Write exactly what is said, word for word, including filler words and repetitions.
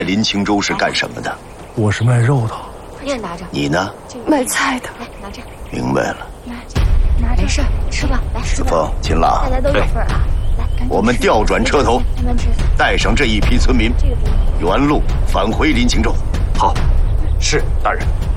林青州是干什么的？ 我是卖肉的。 你拿着。 你呢？ 卖菜的。 来，拿着。 明白了。 拿着，没事，吃吧。来， 子凤、秦朗， 大家都有份啊。来， 我们调转车头， 慢慢吃。 带上这一批村民， 这个不用。 原路返回林青州。 好，是大人。